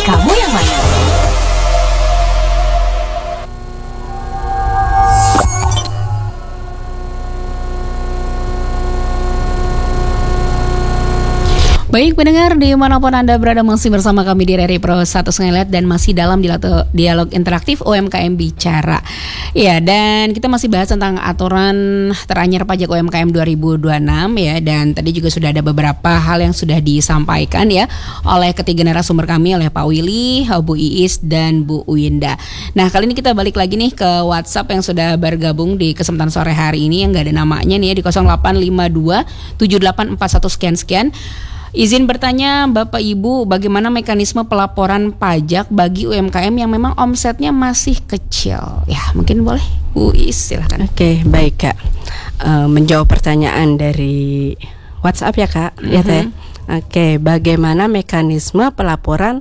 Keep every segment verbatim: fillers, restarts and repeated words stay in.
kamu yang mana? Baik pendengar, dimanapun Anda berada, masih bersama kami di R R I Pro satu Lihat dan masih dalam dialog, dialog interaktif U M K M Bicara. Ya, dan kita masih bahas tentang aturan teranyar pajak U M K M dua ribu dua puluh enam ya. Dan tadi juga sudah ada beberapa hal yang sudah disampaikan ya oleh ketiga narasumber kami, oleh Pak Willy, Bu Iis, dan Bu Winda. Nah, kali ini kita balik lagi nih ke WhatsApp yang sudah bergabung di kesempatan sore hari ini yang nggak ada namanya nih ya, di nol delapan lima dua tujuh delapan empat satu sekian sekian. Izin bertanya Bapak Ibu, bagaimana mekanisme pelaporan pajak bagi U M K M yang memang omsetnya masih kecil? Ya, mungkin boleh Bu Is, silahkan. Oke, baik Kak. Uh, menjawab pertanyaan dari WhatsApp ya Kak, mm-hmm. ya Teh. Oke, bagaimana mekanisme pelaporan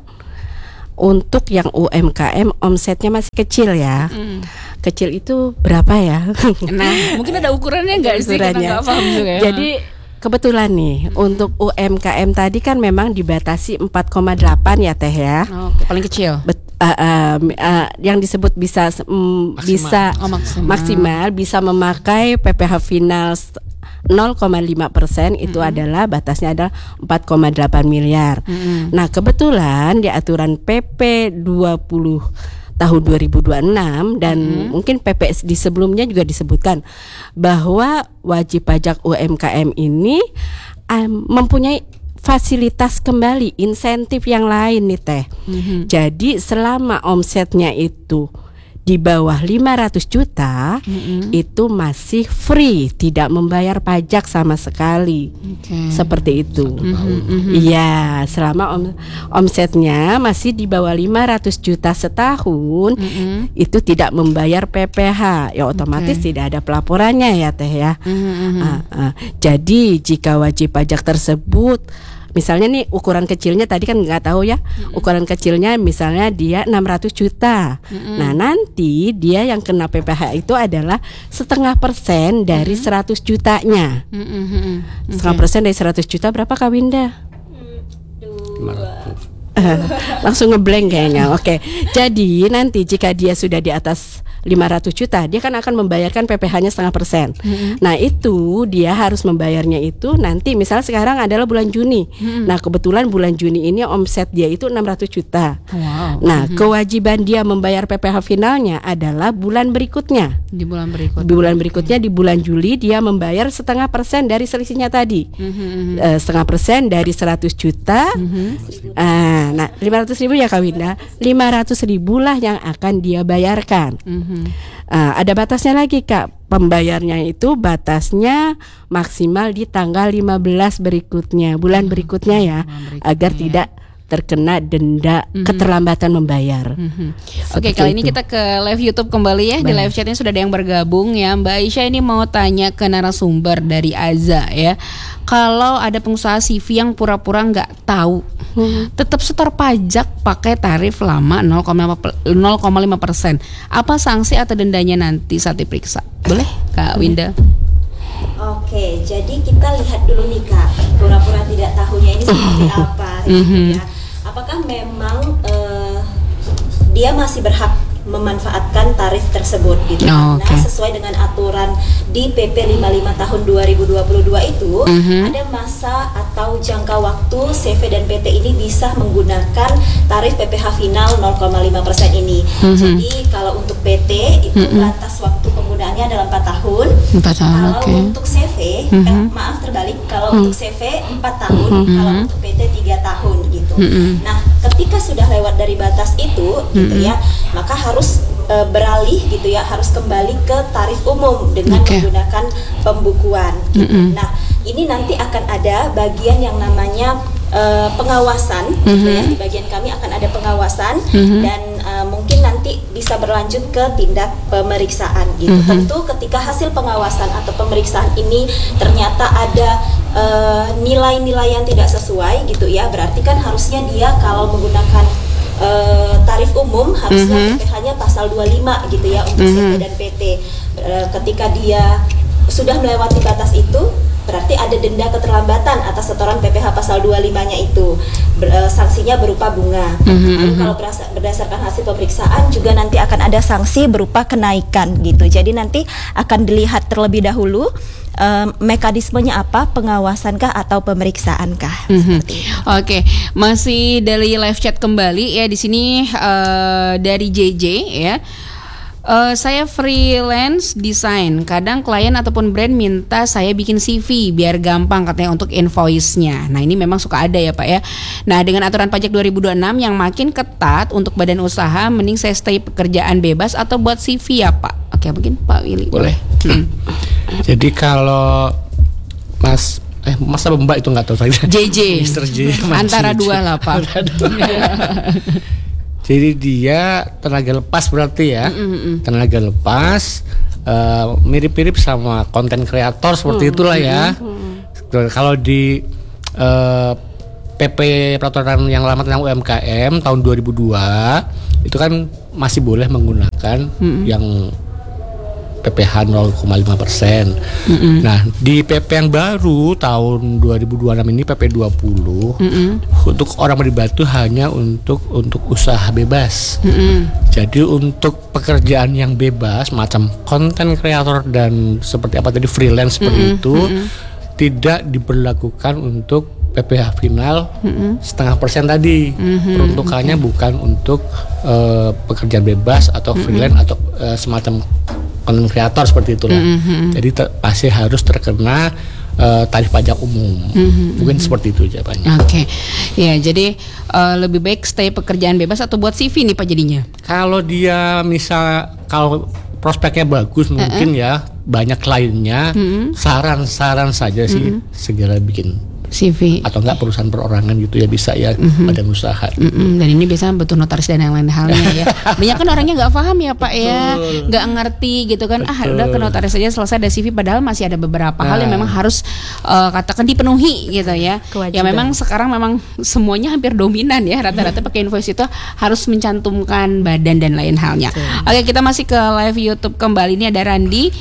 untuk yang U M K M omsetnya masih kecil ya? Mm. Kecil itu berapa ya? Nah, mungkin ada ukurannya nggak sih? Kita nggak paham juga ya. Jadi kebetulan nih, hmm. untuk U M K M tadi kan memang dibatasi empat koma delapan ya Teh ya. Oh, paling kecil. Bet, uh, uh, uh, yang disebut bisa um, maksimal. bisa oh, maksimal. maksimal bisa memakai P P H final nol koma lima persen itu hmm. adalah batasnya adalah empat koma delapan miliar. Hmm. Nah, kebetulan di aturan P P dua puluh tahun dua ribu dua puluh enam dan mm-hmm. mungkin P P di sebelumnya juga disebutkan bahwa wajib pajak U M K M ini um, mempunyai fasilitas kembali, insentif yang lain nih Teh. Mm-hmm. Jadi selama omsetnya itu di bawah lima ratus juta mm-hmm. itu masih free, tidak membayar pajak sama sekali. Okay. Seperti itu. Iya, mm-hmm. selama om, omsetnya masih di bawah lima ratus juta setahun mm-hmm. itu tidak membayar P P H. Ya otomatis okay. tidak ada pelaporannya ya Teh ya. Mm-hmm. uh, uh. Jadi jika wajib pajak tersebut, misalnya nih ukuran kecilnya tadi kan nggak tahu ya, mm-hmm. ukuran kecilnya misalnya dia enam ratus juta. Mm-hmm. Nah nanti dia yang kena P P H itu adalah setengah persen dari mm-hmm. seratus jutanya. Mm-hmm. Okay. Setengah persen dari seratus juta berapa Kak Winda? Uh, langsung ngeblank kayaknya. Oke, okay. Jadi nanti jika dia sudah di atas lima ratus juta, dia kan akan membayarkan P P H-nya setengah persen. Mm-hmm. Nah itu dia harus membayarnya itu nanti, misalnya sekarang adalah bulan Juni. Mm-hmm. Nah kebetulan bulan Juni ini omset dia itu enam ratus juta. Wow. Nah mm-hmm. kewajiban dia membayar P P H finalnya adalah bulan berikutnya. Di bulan berikutnya. Di bulan berikutnya di bulan Juli dia membayar setengah persen dari selisihnya tadi. Mm-hmm. Uh, setengah persen dari seratus juta. Mm-hmm. Uh, nah lima ratus ribu ya Kak Winda, lima ratus ribu lah yang akan dia bayarkan. Mm-hmm. Uh, ada batasnya lagi Kak, pembayarnya itu batasnya maksimal di tanggal lima belas berikutnya, bulan berikutnya ya, berikutnya. Agar tidak terkena denda mm-hmm. keterlambatan membayar. Mm-hmm. Oke, kali itu. Ini kita ke live YouTube kembali ya. Baik. Di live chatnya sudah ada yang bergabung ya. Mbak Aisyah ini mau tanya ke narasumber dari Aza ya. Kalau ada pengusaha C V yang pura-pura nggak tahu, hmm. tetap setor pajak pakai tarif lama nol koma lima persen. Apa sanksi atau dendanya nanti saat diperiksa? Boleh Kak Winda? Oke, jadi kita lihat dulu nih Kak, pura-pura tidak tahunya ini seperti apa gitu ya. Apakah memang uh, dia masih berhak memanfaatkan tarif tersebut gitu. Oh, okay. Nah, sesuai dengan aturan di P P lima puluh lima tahun dua ribu dua puluh dua itu, mm-hmm. ada masa atau jangka waktu C V dan P T ini bisa menggunakan tarif P P H final nol koma lima persen ini. Mm-hmm. Jadi kalau untuk P T itu mm-hmm. batas waktu penggunaannya adalah empat tahun. empat tahun. Kalau okay. untuk C V, mm-hmm. eh, maaf terbalik, kalau mm-hmm. untuk C V empat tahun, mm-hmm. kalau untuk P T tiga tahun gitu. Mm-hmm. Nah, ketika sudah lewat dari batas itu, mm-hmm. gitu ya, maka harus e, beralih gitu ya, harus kembali ke tarif umum dengan okay. menggunakan pembukuan gitu. Mm-hmm. Nah, ini nanti akan ada bagian yang namanya e, pengawasan mm-hmm. gitu ya. Di bagian kami akan ada pengawasan mm-hmm. dan e, mungkin nanti bisa berlanjut ke tindak pemeriksaan gitu. Mm-hmm. Tentu ketika hasil pengawasan atau pemeriksaan ini ternyata ada e, nilai-nilai yang tidak sesuai gitu ya, berarti kan harusnya dia kalau menggunakan Uh, tarif umum harusnya mm-hmm. P P H-nya pasal dua puluh lima gitu ya untuk mm-hmm. C V dan P T. Uh, ketika dia sudah melewati batas itu, berarti ada denda keterlambatan atas setoran P P H pasal dua puluh lima-nya itu. Ber, uh, sanksinya berupa bunga. Mm-hmm. Lalu kalau berasa, berdasarkan hasil pemeriksaan juga nanti akan ada sanksi berupa kenaikan gitu. Jadi nanti akan dilihat terlebih dahulu uh, mekanismenya apa, pengawasankah atau pemeriksaannkah. Mm-hmm. Oke, okay. Masih dari live chat kembali ya di sini uh, dari J J ya. Uh, saya freelance desain. Kadang klien ataupun brand minta saya bikin C V biar gampang katanya untuk invoice-nya. Nah ini memang suka ada ya Pak ya. Nah dengan aturan pajak dua ribu dua puluh enam yang makin ketat untuk badan usaha, mending saya stay pekerjaan bebas atau buat C V ya Pak? Oke mungkin Pak Willy boleh. Hmm. Jadi kalau Mas Eh masa Mbak itu nggak tahu saya. J J. Mister J. Antara dua lah Pak. Jadi dia tenaga lepas berarti ya, mm-hmm. tenaga lepas, uh, mirip-mirip sama konten kreator seperti mm-hmm. itulah ya. Mm-hmm. Kalau di uh, P P Peraturan yang lama tentang U M K M tahun dua ribu dua itu kan masih boleh menggunakan mm-hmm. yang P P H nol koma lima persen. Mm-hmm. Nah, di P P yang baru tahun dua ribu dua puluh enam ini P P dua puluh mm-hmm. untuk orang pribadi itu hanya untuk untuk usaha bebas. Mm-hmm. Jadi untuk pekerjaan yang bebas macam konten kreator dan seperti apa tadi freelance seperti mm-hmm. itu mm-hmm. tidak diberlakukan untuk P P H final mm-hmm. setengah persen tadi. Mm-hmm. Peruntukannya okay. bukan untuk uh, pekerjaan bebas atau freelance mm-hmm. atau uh, semacam konten kreator seperti itulah. Mm-hmm. Jadi ter- pasti harus terkena uh, tarif pajak umum. Mm-hmm. Mungkin seperti itu jawabannya. Oke, okay. Ya jadi uh, lebih baik stay pekerjaan bebas atau buat C V nih Pak jadinya? Kalau dia misal kalau prospeknya bagus uh-uh. mungkin ya banyak kliennya, mm-hmm. saran-saran saja sih mm-hmm. segera bikin C V atau enggak perusahaan perorangan gitu ya bisa ya mm-hmm. badan usaha gitu. Mm-hmm. Dan ini biasanya butuh notaris dan yang lain halnya ya. Banyak kan orangnya nggak paham ya Pak ya, nggak ngerti gitu kan. Betul. Ah udah ke notaris saja selesai ada C V, padahal masih ada beberapa nah. hal yang memang harus uh, katakan dipenuhi gitu ya. Kewajiban. Ya memang sekarang memang semuanya hampir dominan ya rata-rata pakai invoice itu harus mencantumkan badan dan lain halnya. Betul. Oke kita masih ke live YouTube kembali, ini ada Randi.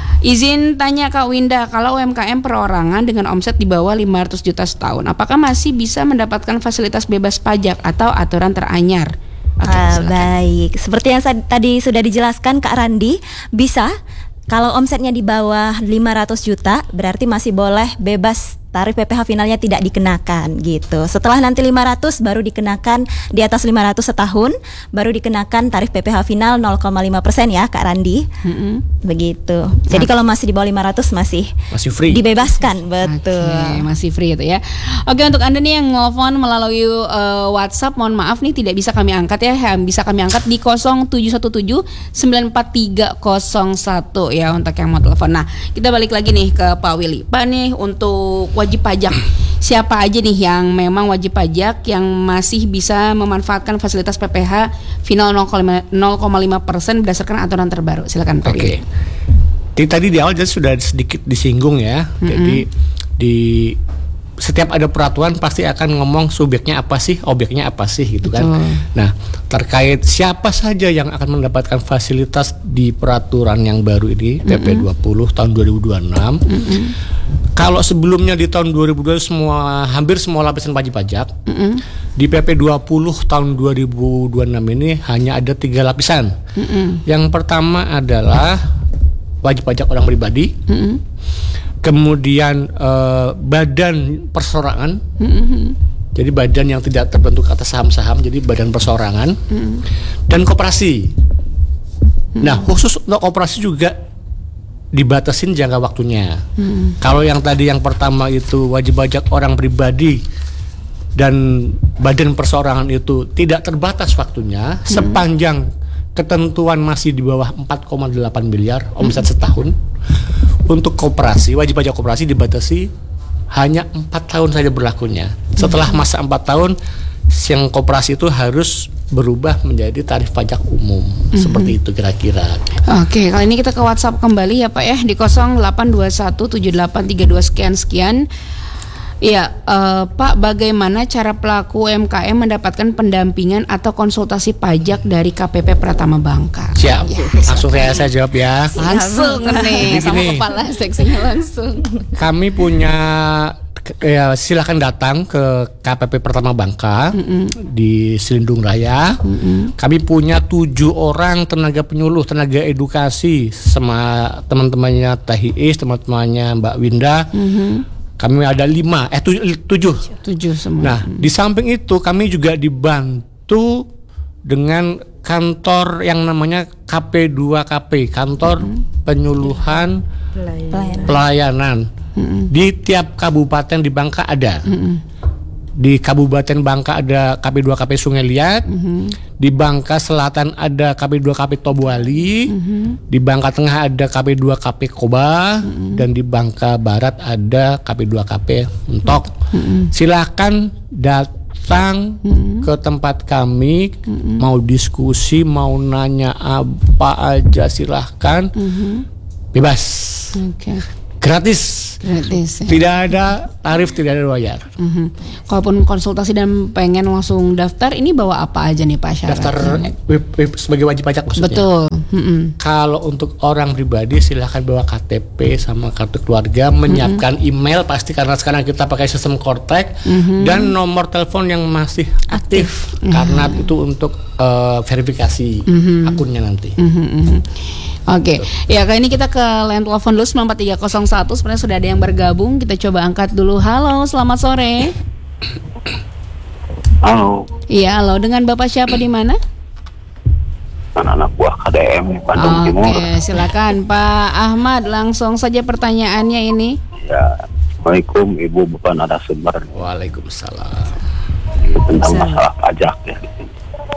Izin tanya Kak Winda, kalau U M K M perorangan dengan omset di bawah lima ratus juta setahun, apakah masih bisa mendapatkan fasilitas bebas pajak atau aturan teranyar? Okay, ah, baik, seperti yang tadi sudah dijelaskan Kak Randi, bisa. Kalau omsetnya di bawah lima ratus juta berarti masih boleh bebas, tarif P P H finalnya tidak dikenakan gitu. Setelah nanti lima ratus baru dikenakan, di atas lima ratus setahun baru dikenakan tarif P P H final nol koma lima persen ya Kak Randi. Mm-hmm. Begitu. Jadi nah. kalau masih di bawah lima ratus masih masih free. Dibebaskan, betul. Okay, masih free itu ya. Oke, untuk Anda nih yang nelfon melalui uh, WhatsApp, mohon maaf nih tidak bisa kami angkat ya. Bisa kami angkat di nol tujuh satu tujuh sembilan empat tiga nol satu ya untuk yang mau telepon. Nah, kita balik lagi nih ke Pak Willy. Pak nih untuk wajib pajak, siapa aja nih yang memang wajib pajak yang masih bisa memanfaatkan fasilitas P P H final nol koma lima persen berdasarkan aturan terbaru? Silakan Pak. Oke. Okay. Jadi tadi di awal jadi sudah sedikit disinggung ya. Mm-hmm. Jadi di setiap ada peraturan pasti akan ngomong subjeknya apa sih, objeknya apa sih gitu kan. Betul. Nah, terkait siapa saja yang akan mendapatkan fasilitas di peraturan yang baru ini, mm-hmm. P P dua puluh tahun dua ribu dua puluh enam. Mm-hmm. Kalau sebelumnya di tahun dua ribu dua semua hampir semua lapisan wajib pajak, mm-hmm. di P P dua puluh tahun dua ribu dua puluh enam ini hanya ada tiga lapisan. Mm-hmm. Yang pertama adalah wajib pajak orang pribadi. Mm-hmm. Kemudian eh, badan persorangan, mm-hmm. jadi badan yang tidak terbentuk atas saham-saham, jadi badan persorangan, mm-hmm. dan koperasi. Mm-hmm. Nah khusus untuk koperasi juga dibatasin jangka waktunya. Mm-hmm. Kalau yang tadi yang pertama itu wajib pajak orang pribadi dan badan persorangan itu tidak terbatas waktunya, mm-hmm. sepanjang ketentuan masih di bawah empat koma delapan miliar omset mm-hmm. setahun. Untuk koperasi, wajib pajak koperasi dibatasi hanya empat tahun saja berlakunya. Setelah masa empat tahun, yang koperasi itu harus berubah menjadi tarif pajak umum. Mm-hmm. Seperti itu kira-kira. Oke, kali ini kita ke WhatsApp kembali ya Pak ya, di nol delapan dua satu tujuh delapan tiga dua sekian sekian. Iya, eh, Pak, bagaimana cara pelaku U M K M mendapatkan pendampingan atau konsultasi pajak dari K P P Pratama Bangka? Siap, Ya, langsung saya, saya jawab ya. langsung nih Jadi sama gini. kepala seksinya langsung. Kami punya, ya, silakan datang ke K P P Pratama Bangka di Selindung Raya. Kami punya tujuh orang tenaga penyuluh, tenaga edukasi sama teman-temannya Teh Iis, teman-temannya Mbak Winda. Kami ada lima, eh tujuh, tujuh. Tujuh semua. Nah, di samping itu kami juga dibantu dengan kantor yang namanya K P dua K P, kantor penyuluhan Pelayanan. pelayanan. Di tiap kabupaten di Bangka ada. Di Kabupaten Bangka ada K P dua K P Sungai Liat. Di Bangka Selatan ada K P dua K P Tobuali. Di Bangka Tengah ada K P dua K P Koba. Dan di Bangka Barat ada K P dua K P Mentok. Silakan datang ke tempat kami, mau diskusi, mau nanya apa aja silahkan, bebas, Oke. gratis. Gratis. Ya. Tidak ada tarif, tidak ada bayar. Mhm. Kalaupun konsultasi dan pengen langsung daftar, ini bawa apa aja nih Pak syaratnya? Daftar eh, eh, sebagai wajib pajak maksudnya. Betul. Mhm. Kalau untuk orang pribadi silahkan bawa K T P sama kartu keluarga, menyiapkan email pasti karena sekarang kita pakai sistem Kortek, dan nomor telepon yang masih aktif, karena itu untuk eh, verifikasi akunnya nanti. Mhm, mhm. Oke, ya kali ini kita ke line telepon dulu sembilan empat tiga nol satu. Sebenarnya sudah ada yang bergabung. Kita coba angkat dulu. Halo, selamat sore. Halo, Iya, halo. Dengan Bapak siapa di mana? anak-anak buah K D M di Bandung Oke, Timur. silakan Pak Ahmad. Langsung saja pertanyaannya ini. Ya, Assalamualaikum Ibu Bapak narasumber Waalaikumsalam. tentang masalah pajak ya di sini.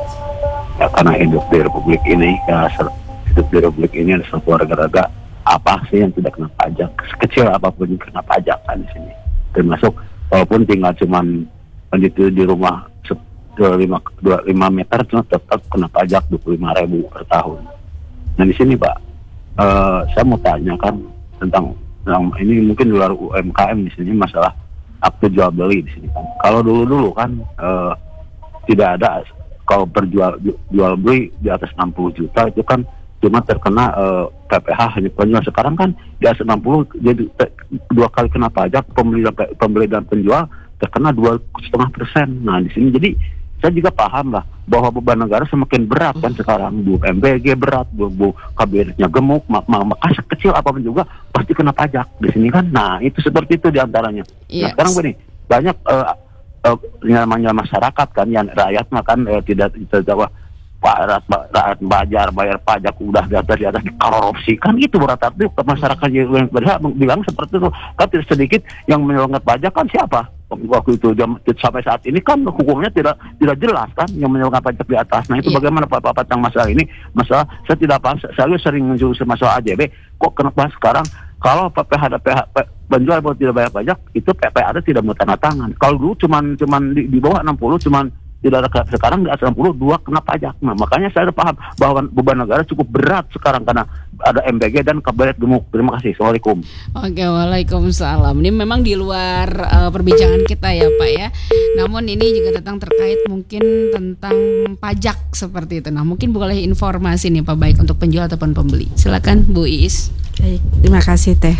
Ya karena hidup di Republik ini, ya ser- hidup di Republik ini ada satu warga-warga apa sih yang tidak kena pajak, sekecil apapun yang kena pajak kan di sini. Termasuk walaupun tinggal cuman di, di rumah dua puluh lima meter cuma tetap kena pajak dua puluh lima ribu per tahun. Nah di sini Pak, eh, saya mau tanya kan tentang, tentang ini mungkin di luar U M K M di sini masalah akte jual beli di sini kan. Kalau dulu-dulu kan eh, tidak ada, kalau berjual jual beli di atas enam puluh juta itu kan cuma terkena uh, P P H hanya penjual. Sekarang kan di atas enam puluh jadi te, dua kali kena pajak, pembeli dan pembeli dan penjual terkena dua setengah persen. Nah di sini jadi saya juga paham lah bahwa beban negara semakin berat kan sekarang. Bu M B G berat, bu, bu K B R-nya gemuk, mak maka sekecil apapun juga pasti kena pajak di sini kan. Nah itu seperti itu diantaranya. Yes. Nah sekarang begini, banyak uh, uh, namanya masyarakat kan yang rakyat makan uh, tidak tidak Pak rakyat, rakyat bayar bayar pajak udah di atas di atas korupsi kan itu berarti ke masyarakat yang berhak bilang seperti itu kan. Tidak sedikit yang menyelenggarkan pajak kan siapa waktu itu jam, sampai saat ini kan hukumnya tidak tidak jelas kan yang menyelenggarkan pajak di atas. Nah itu yeah. Bagaimana Pak Pak tentang masalah ini, masalah saya tidak paham. Saya sering muncul masalah A J B kok kenapa sekarang kalau P P H ada P H penjual atau tidak bayar pajak itu P P H ada tidak mau tanda tangan. Kalau dulu cuman cuman di, di bawah enam puluh cuman tidak ada, sekarang di atas enam puluh dua kena pajak. Nah makanya saya paham bahwa beban negara cukup berat sekarang karena ada M B G dan K B R gemuk. Terima kasih. Assalamualaikum. Oke, waalaikumsalam. Ini memang di luar uh, perbincangan kita ya Pak ya. Namun ini juga tentang terkait mungkin tentang pajak seperti itu. Nah mungkin boleh informasi nih Pak, baik untuk penjual ataupun pembeli. Silakan Bu Iis. Baik, terima kasih Teh.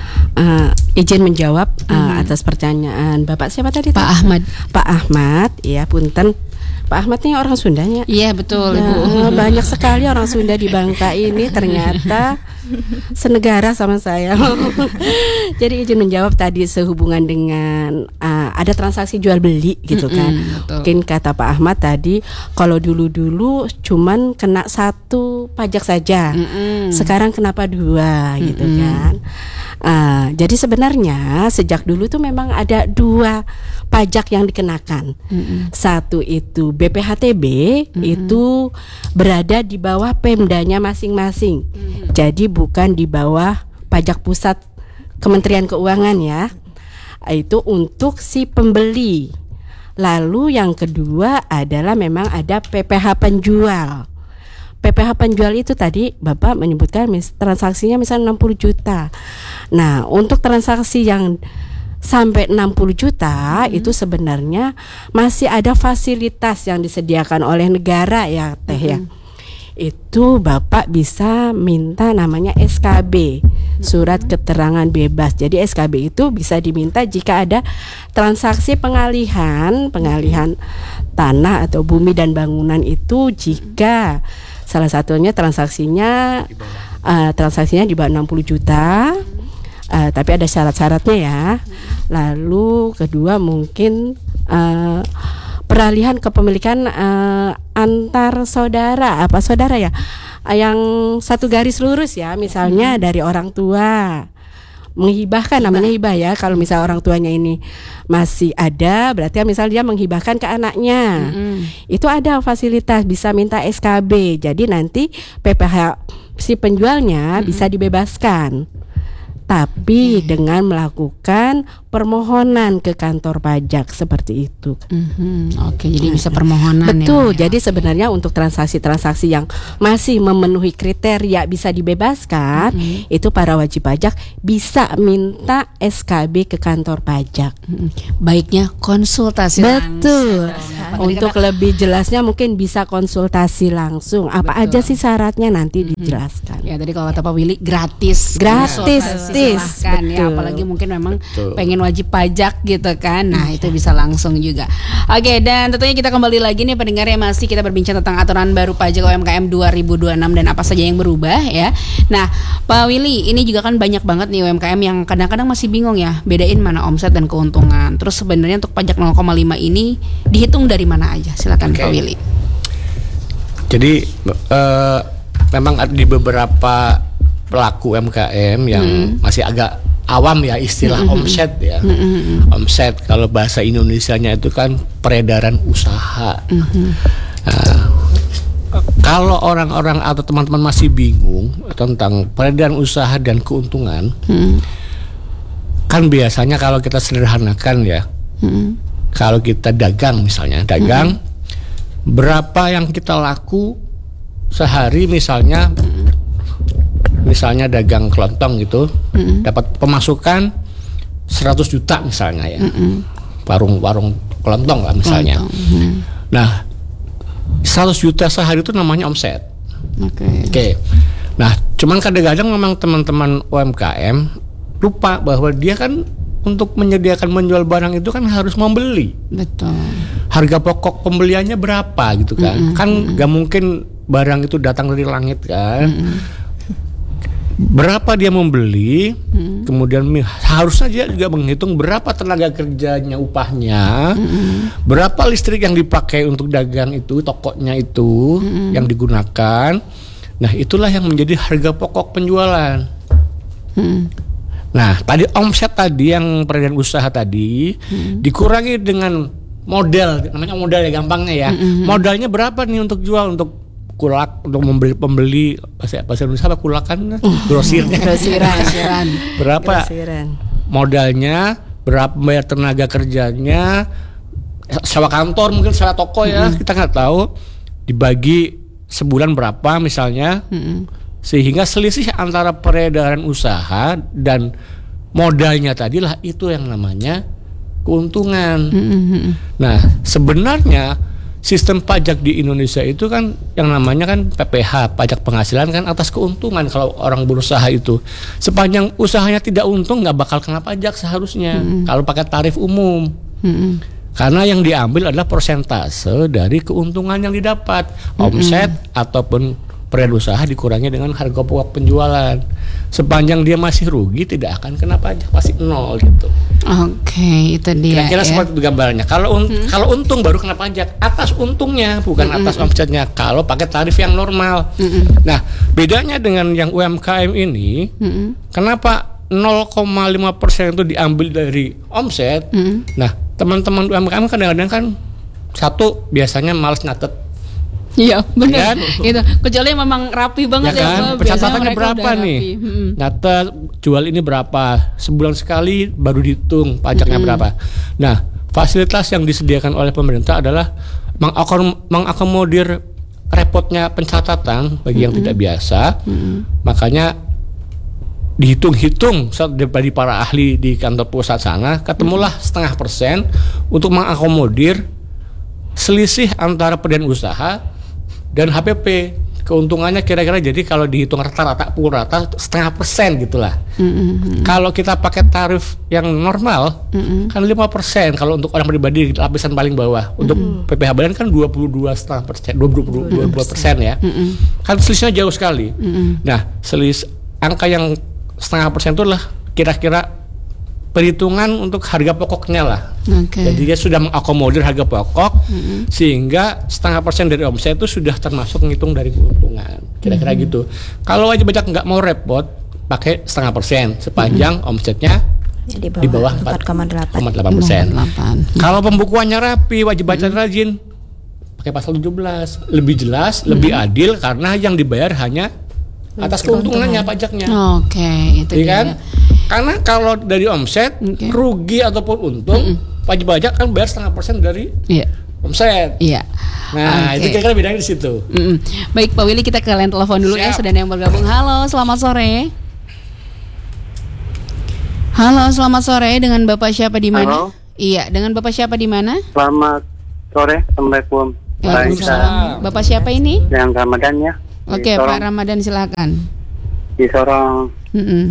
Uh, izin menjawab uh, hmm. atas pertanyaan Bapak siapa tadi? Pak Teh? Ahmad. Pak Ahmad, ya punten. Pak Ahmad ini orang Sundanya. Iya betul. Nah, banyak sekali orang Sunda di Bangka ini ternyata senegara sama saya. Jadi izin menjawab tadi sehubungan dengan uh, ada transaksi jual beli gitu kan. Mm-mm, Mungkin kata Pak Ahmad tadi kalau dulu-dulu cuman kena satu pajak saja. Mm-mm. Sekarang kenapa dua gitu Mm-mm. kan. Uh, jadi sebenarnya sejak dulu tuh memang ada dua pajak yang dikenakan. Mm-mm. Satu itu B P H T B, mm-hmm. itu berada di bawah Pemdanya masing-masing. Mm-hmm. Jadi bukan di bawah pajak pusat Kementerian Keuangan ya. Itu untuk si pembeli. Lalu yang kedua adalah memang ada P P H penjual. P P H penjual itu tadi Bapak menyebutkan mis- transaksinya misalnya enam puluh juta. Nah, untuk transaksi yang sampai enam puluh juta hmm. itu sebenarnya masih ada fasilitas yang disediakan oleh negara ya Teh hmm. ya. Itu Bapak bisa minta namanya S K B, surat keterangan bebas. Jadi S K B itu bisa diminta jika ada transaksi pengalihan pengalihan tanah atau bumi dan bangunan itu, jika salah satunya transaksinya uh, transaksinya di bawah enam puluh juta, uh, tapi ada syarat-syaratnya ya. Lalu kedua mungkin uh, peralihan kepemilikan uh, antar saudara, apa saudara ya, yang satu garis lurus ya, misalnya hmm. dari orang tua menghibahkan, hibah. Namanya hibah ya. Kalau misal orang tuanya ini masih ada, berarti misal dia menghibahkan ke anaknya, hmm. itu ada fasilitas bisa minta S K B. Jadi nanti P P H si penjualnya hmm. bisa dibebaskan, tapi okay. dengan melakukan permohonan ke kantor pajak seperti itu. Mm-hmm. Oke, okay, jadi bisa permohonan. Betul. Ya, jadi sebenarnya untuk transaksi-transaksi yang masih memenuhi kriteria bisa dibebaskan, mm-hmm. itu para wajib pajak bisa minta S K B ke kantor pajak. Mm-hmm. Baiknya konsultasi. Betul. langsung. Untuk kata, lebih jelasnya mungkin bisa konsultasi langsung. Apa betul. aja sih syaratnya nanti mm-hmm. dijelaskan. Ya tadi kalau kata Pak Willy gratis. Gratis. Silahkan ya, apalagi mungkin memang betul. pengen wajib pajak gitu kan. Nah itu bisa langsung juga. Oke, dan tentunya kita kembali lagi nih pendengar yang masih kita berbincang tentang aturan baru pajak U M K M dua ribu dua puluh enam dan apa saja yang berubah ya. Nah Pak Willy, ini juga kan banyak banget nih U M K M yang kadang-kadang masih bingung ya bedain mana omset dan keuntungan. Terus sebenarnya untuk pajak nol koma lima ini dihitung dari mana aja? Silakan okay. Pak Willy. Jadi uh, memang di beberapa pelaku U M K M yang hmm. masih agak awam ya istilah mm-hmm. omset ya. Mm-hmm. Omset kalau bahasa Indonesianya itu kan peredaran usaha. Mm-hmm. Nah, kalau orang-orang atau teman-teman masih bingung tentang peredaran usaha dan keuntungan, mm-hmm. kan biasanya kalau kita sederhanakan ya, mm-hmm. kalau kita dagang misalnya, dagang mm-hmm. berapa yang kita laku sehari misalnya. Mm-hmm. Misalnya dagang kelontong gitu, mm-hmm. dapat pemasukan seratus juta misalnya ya, mm-hmm. warung-warung kelontong lah misalnya. Mm-hmm. Nah, seratus juta sehari itu namanya omset. Oke. Okay. Okay. Nah, cuman kadang-kadang memang teman-teman U M K M lupa bahwa dia kan untuk menyediakan menjual barang itu kan harus membeli. Betul. Harga pokok pembeliannya berapa gitu kan? Mm-hmm. Kan mm-hmm. gak mungkin barang itu datang dari langit kan? Mm-hmm. Berapa dia membeli, hmm. kemudian harusnya dia juga menghitung berapa tenaga kerjanya, upahnya, hmm. berapa listrik yang dipakai untuk dagang itu, tokonya itu hmm. yang digunakan. Nah itulah yang menjadi harga pokok penjualan. Hmm. Nah tadi omset tadi yang peredaran usaha tadi hmm. dikurangi dengan modal, namanya modal ya gampangnya ya. Hmm. Modalnya berapa nih untuk jual, untuk kulak, untuk membeli pembeli bahasa bahasa Indonesia apa kulakan grosirnya grosiran berapa grosiran. Modalnya berapa, bayar tenaga kerjanya, sewa kantor mungkin, sewa toko ya, mm-hmm. kita nggak tahu, dibagi sebulan berapa misalnya, mm-hmm. sehingga selisih antara peredaran usaha dan modalnya tadilah itu yang namanya keuntungan. Mm-hmm. Nah sebenarnya sistem pajak di Indonesia itu kan yang namanya kan P P H, pajak penghasilan kan atas keuntungan. Kalau orang berusaha itu sepanjang usahanya tidak untung nggak bakal kena pajak seharusnya, mm-hmm. kalau pakai tarif umum, mm-hmm. karena yang diambil adalah persentase dari keuntungan yang didapat, mm-hmm. omset ataupun peredaran usaha dikurangi dengan harga pokok penjualan. Sepanjang dia masih rugi tidak akan kena pajak, pasti nol gitu. Oke, itu dia. Kira-kira ya? seperti itu gambarannya. Kalau un- hmm. kalau untung baru kena pajak atas untungnya, bukan hmm. atas omsetnya. Kalau pakai tarif yang normal. Hmm. Nah, bedanya dengan yang U M K M ini, hmm. kenapa nol koma lima persen itu diambil dari omset? Hmm. Nah, teman-teman U M K M kadang-kadang kan satu biasanya malas nyatet. Iya benar, ya, gitu. Kecuali memang rapi banget ya kan, ya, pencatatannya berapa nih? Hmm. Nyata jual ini berapa, sebulan sekali baru dihitung pajaknya hmm. berapa. Nah, fasilitas yang disediakan oleh pemerintah adalah mengakom- mengakomodir repotnya pencatatan bagi yang hmm. tidak biasa. Hmm. Makanya dihitung-hitung dari para ahli di kantor pusat sana, ketemulah setengah persen untuk mengakomodir selisih antara pemberian usaha dan H P P. Keuntungannya kira-kira jadi kalau dihitung rata-rata pukul rata setengah persen gitulah. Mm-hmm. Kalau kita pakai tarif yang normal mm-hmm. kan lima persen kalau untuk orang pribadi lapisan paling bawah. Untuk mm-hmm. P P H badan kan dua puluh dua setengah persen, dua puluh dua persen ya. Mm-hmm. Kan selisihnya jauh sekali. Mm-hmm. Nah, selisih angka yang setengah persen itu adalah kira-kira perhitungan untuk harga pokoknya lah. Okay. Jadi dia sudah mengakomodir harga pokok mm-hmm. sehingga setengah persen dari omset itu sudah termasuk ngitung dari keuntungan. Kira-kira mm-hmm. gitu. Kalau wajib pajak nggak mau repot, pakai setengah persen sepanjang mm-hmm. omsetnya ya, di bawah, di bawah empat koma delapan persen. Kalau pembukuannya rapi, wajib pajak mm-hmm. rajin, pakai pasal tujuh belas. Lebih jelas, mm-hmm. lebih adil karena yang dibayar hanya atas keuntungannya pajaknya. Oke, okay, itu ya kan? Karena kalau dari omset okay. rugi ataupun untung, mm-mm. wajib pajak kan bayar setengah persen dari yeah. omset. Iya. Yeah. Nah, okay. itu kira-kira bedanya di situ. Mm-mm. Baik, Pak Willy, kita ke line telepon dulu. Siap. Ya, sudah ada yang bergabung. Halo, selamat sore. Halo, selamat sore. Dengan Bapak siapa di mana? Halo. Iya, dengan Bapak siapa di mana? Selamat sore, Assalamualaikum. Waalaikumsalam. Bapak siapa ini? Yang Ramadan ya. Oke, Pak Ramadan, silakan. Di Sorong. Mm-mm.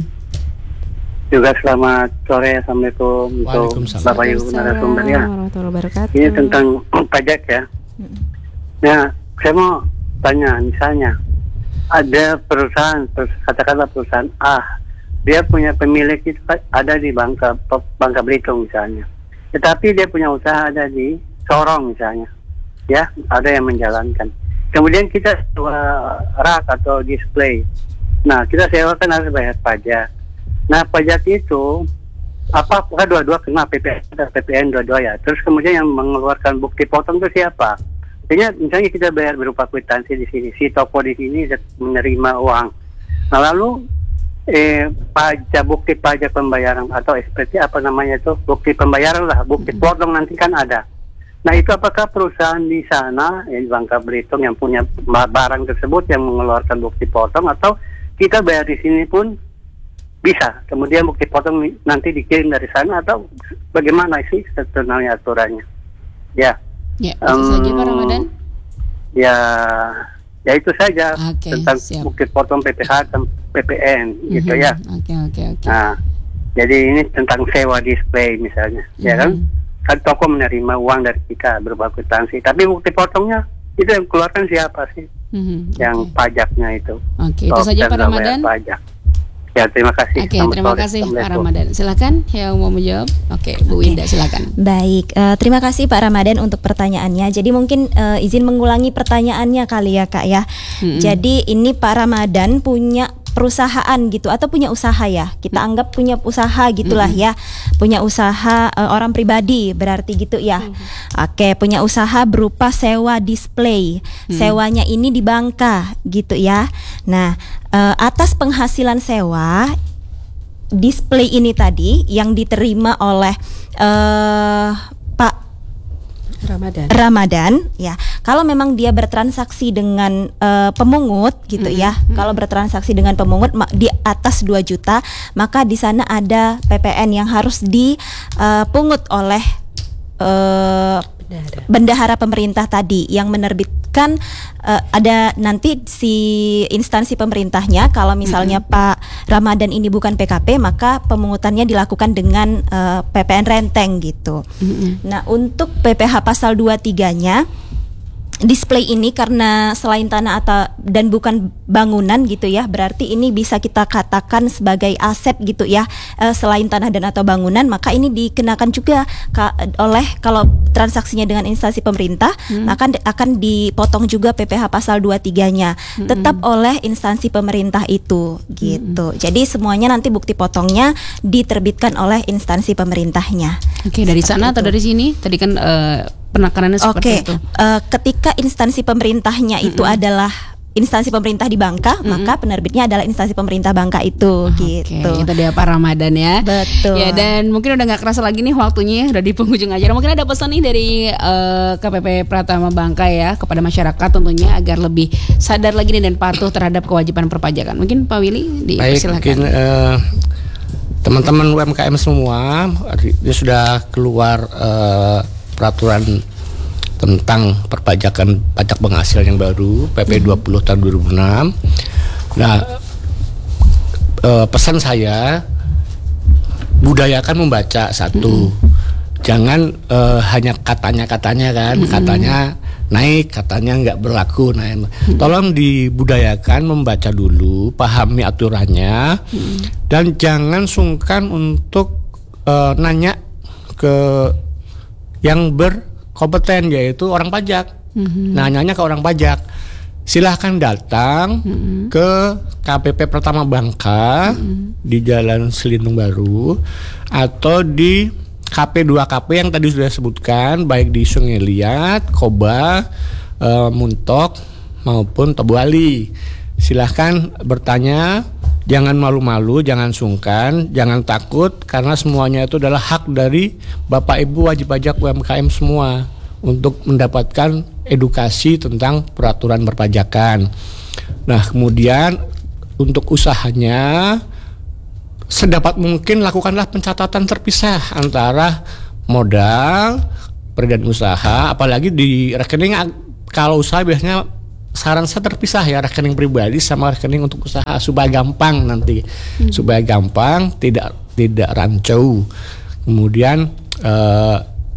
Juga selamat sore, Assalamualaikum untuk Bapak Ibu narasumber ya. Ini tentang pajak ya. Mm-mm. Nah, saya mau tanya, misalnya ada perusahaan, katakanlah perusahaan A, dia punya pemilik itu ada di Bangka, Bangka Belitung misalnya. Tetapi dia punya usaha ada di Sorong misalnya, ya, ada yang menjalankan. Kemudian kita sewa rak atau display. Nah, kita sewa kan harus bayar pajak. Nah, pajak itu apa? Apakah dua-dua kena P P N atau P P N dua-dua ya? Terus kemudian yang mengeluarkan bukti potong itu siapa? Artinya misalnya kita bayar berupa kwitansi di sini, si toko di sini menerima uang. Nah, lalu eh, pajak bukti pajak pembayaran atau seperti apa namanya itu bukti pembayaran lah, bukti potong nanti kan ada. Nah, itu apakah perusahaan di sana yang Bangka Belitung yang punya barang tersebut yang mengeluarkan bukti potong atau kita bayar di sini pun bisa? Kemudian bukti potong nanti dikirim dari sana atau bagaimana sih sebenarnya aturannya? Ya. Ya, itu um, saja Pak Ramadan. Ya, ya itu saja okay, tentang siap. bukti potong P P H dan P P N mm-hmm. gitu ya. Oke, okay, oke, okay, oke. Okay. Nah, jadi ini tentang sewa display misalnya, mm-hmm. ya kan? Kan toko menerima uang dari kita berupa kwitansi, tapi bukti potongnya itu yang keluarkan siapa sih? Mm-hmm. Yang okay. pajaknya itu. Oke, okay, itu saja Pak Ramadan. Pajak. Ya, terima kasih. Oke, okay, terima kasih Pak Ramadan. Silakan yang mau menjawab. Oke, okay, Bu okay. Winda silakan. Baik, uh, terima kasih Pak Ramadan untuk pertanyaannya. Jadi mungkin uh, izin mengulangi pertanyaannya kali ya Kak ya. Mm-hmm. Jadi ini Pak Ramadan punya perusahaan gitu atau punya usaha ya, kita anggap punya usaha gitulah mm-hmm. ya, punya usaha uh, orang pribadi berarti gitu ya. Mm-hmm. Oke, punya usaha berupa sewa display, mm-hmm. sewanya ini di Bangka gitu ya. Nah, uh, atas penghasilan sewa display ini tadi yang diterima oleh uh, Pak Ramadan. Ramadan ya. Kalau memang dia bertransaksi dengan uh, pemungut gitu mm-hmm. ya. Mm-hmm. Kalau bertransaksi dengan pemungut ma- di atas dua juta, maka di sana ada P P N yang harus dipungut uh, oleh uh, bendahara. bendahara pemerintah tadi yang menerbitkan uh, ada nanti si instansi pemerintahnya. Kalau misalnya mm-hmm. Pak Ramadan ini bukan P K P, maka pemungutannya dilakukan dengan uh, P P N renteng gitu. Mm-hmm. Nah, untuk P P H pasal dua puluh tiga-nya display ini karena selain tanah atau dan bukan bangunan gitu ya, berarti ini bisa kita katakan sebagai aset gitu ya. E, selain tanah dan atau bangunan, maka ini dikenakan juga ka, oleh kalau transaksinya dengan instansi pemerintah, hmm. maka akan dipotong juga P P H pasal dua puluh tiga-nya hmm. tetap oleh instansi pemerintah itu gitu. Hmm. Jadi semuanya nanti bukti potongnya diterbitkan oleh instansi pemerintahnya. Oke, dari sana itu. Atau dari sini? Tadi kan uh, penekanannya seperti okay. itu. Uh, ketika instansi pemerintahnya mm-hmm. itu adalah instansi pemerintah di Bangka, mm-hmm. maka penerbitnya adalah instansi pemerintah Bangka itu, okay, gitu. Itu dia Pak Ramadan ya. Betul. Ya, dan mungkin udah nggak kerasa lagi nih waktunya, udah di penghujung acara. Mungkin ada pesan nih dari uh, K P P Pratama Bangka ya kepada masyarakat tentunya agar lebih sadar lagi nih dan patuh terhadap kewajiban perpajakan. Mungkin Pak Willy dipersilakan. Baik, mungkin uh, teman-teman U M K M semua, dia sudah keluar uh, peraturan tentang perpajakan pajak penghasilan yang baru P P dua puluh tahun dua ribu enam. Nah, eh, pesan saya budayakan membaca satu. Mm-hmm. Jangan eh, hanya katanya-katanya kan, mm-hmm. katanya naik, katanya nggak berlaku. Nah, mm-hmm. tolong dibudayakan membaca dulu, pahami aturannya, mm-hmm. dan jangan sungkan untuk eh, nanya ke yang ber kompeten, yaitu orang pajak. Mm-hmm. Nanyanya ke orang pajak. Silahkan datang mm-hmm. ke K P P Pratama Bangka mm-hmm. di Jalan Selindung Baru atau di K P dua K P yang tadi sudah sebutkan, baik di Sungai Liat, Koba, e, Muntok maupun Tobuali. Silahkan bertanya, jangan malu-malu, jangan sungkan, jangan takut, karena semuanya itu adalah hak dari Bapak Ibu wajib pajak U M K M semua untuk mendapatkan edukasi tentang peraturan perpajakan. Nah, kemudian untuk usahanya sedapat mungkin lakukanlah pencatatan terpisah antara modal, peredaran usaha, apalagi di rekening. Kalau usaha biasanya saran saya terpisah ya, rekening pribadi sama rekening untuk usaha supaya gampang nanti, hmm. supaya gampang, tidak tidak rancu. Kemudian eh,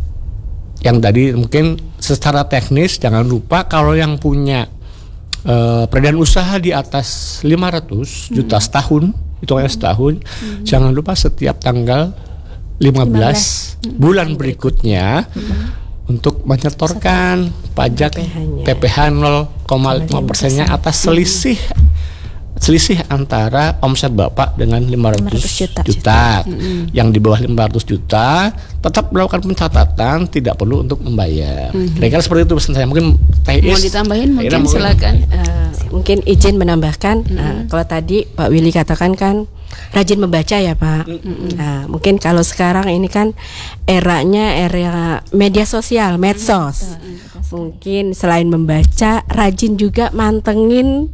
yang tadi mungkin secara teknis jangan lupa kalau yang punya eh, peredaran usaha di atas lima ratus juta hmm. setahun, itu kayak setahun, hmm. jangan lupa setiap tanggal lima belas, lima belas. bulan berikutnya hmm. untuk menyetorkan pajak P P H nol koma lima persennya atas selisih selisih antara omset Bapak dengan lima ratus juta, juta. Mm-hmm. Yang di bawah lima ratus juta tetap melakukan pencatatan, tidak perlu untuk membayar. Mm-hmm. Kira-kira seperti itu pesan saya. Mungkin mau ditambahin mungkin silakan. Uh, mungkin izin menambahkan, mm-hmm. uh, kalau tadi Pak Willy katakan kan rajin membaca ya Pak. Mm-hmm. Nah, mungkin kalau sekarang ini kan eranya era media sosial, medsos. Mm-hmm. Mungkin selain membaca, rajin juga mantengin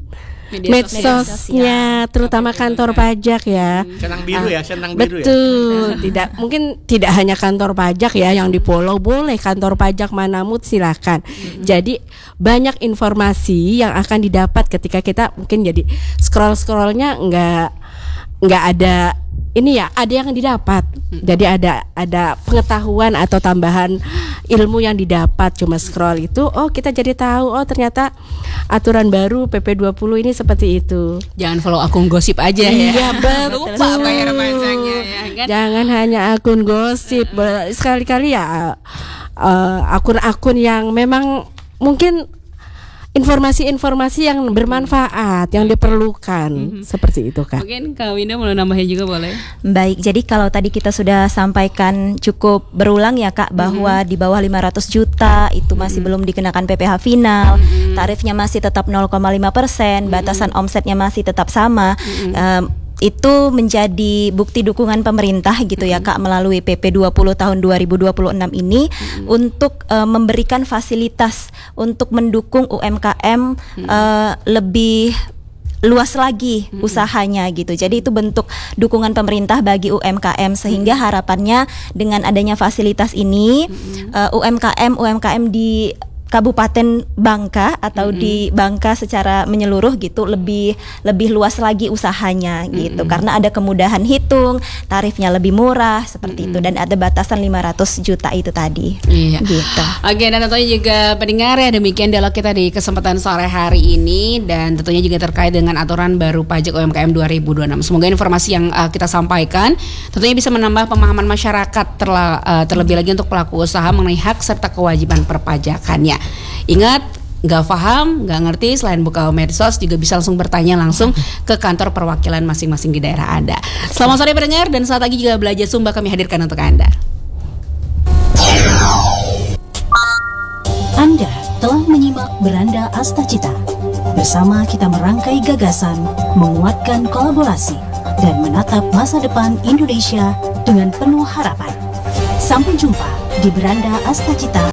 medsosnya, terutama kantor pajak ya. Centang biru ya, centang biru. Betul. Ya? Tidak, mungkin tidak hanya kantor pajak ya yang di follow, boleh kantor pajak manapun silakan. Hmm. Jadi banyak informasi yang akan didapat ketika kita mungkin jadi scroll-scrollnya nggak nggak ada ini ya, ada yang didapat. Hmm. Jadi ada ada pengetahuan atau tambahan ilmu yang didapat, cuma scroll itu, oh kita jadi tahu, oh ternyata aturan baru P P dua puluh ini seperti itu. Jangan follow akun gosip aja ya. Iya betul. Lupa bayar pajaknya ya kan? Jangan hanya akun gosip, sekali-kali ya uh, akun-akun yang memang mungkin informasi-informasi yang bermanfaat, yang diperlukan, mm-hmm. seperti itu Kak. Mungkin Kak Winda mau nambahin juga boleh. Baik, jadi kalau tadi kita sudah sampaikan cukup berulang ya Kak, bahwa mm-hmm. di bawah lima ratus juta itu masih mm-hmm. belum dikenakan P P H final, mm-hmm. tarifnya masih tetap nol koma lima persen, mm-hmm. batasan omsetnya masih tetap sama. Mm-hmm. um, itu menjadi bukti dukungan pemerintah gitu ya Kak, melalui P P dua puluh tahun dua ribu dua puluh enam ini hmm. untuk uh, memberikan fasilitas untuk mendukung U M K M hmm. uh, lebih luas lagi hmm. usahanya gitu. Jadi itu bentuk dukungan pemerintah bagi U M K M, sehingga harapannya dengan adanya fasilitas ini hmm. uh, U M K M U M K M di Kabupaten Bangka atau mm-hmm. di Bangka secara menyeluruh gitu lebih lebih luas lagi usahanya gitu, mm-hmm. karena ada kemudahan hitung, tarifnya lebih murah seperti mm-hmm. itu, dan ada batasan lima ratus juta itu tadi. Iya. Gitu. Oke, dan tentunya juga pendengar ya, demikian dialog kita di kesempatan sore hari ini, dan tentunya juga terkait dengan aturan baru pajak U M K M dua ribu dua puluh enam. Semoga informasi yang uh, kita sampaikan tentunya bisa menambah pemahaman masyarakat terla, uh, terlebih lagi untuk pelaku usaha mengenai hak serta kewajiban perpajakannya. Ingat, nggak paham, nggak ngerti, selain buka medsos juga bisa langsung bertanya langsung ke kantor perwakilan masing-masing di daerah Anda. Selamat sore pendengar, dan saat lagi juga Belajar Sumba kami hadirkan untuk Anda. Anda telah menyimak Beranda Astacita. Bersama kita merangkai gagasan, menguatkan kolaborasi, dan menatap masa depan Indonesia dengan penuh harapan. Sampai jumpa di Beranda Astacita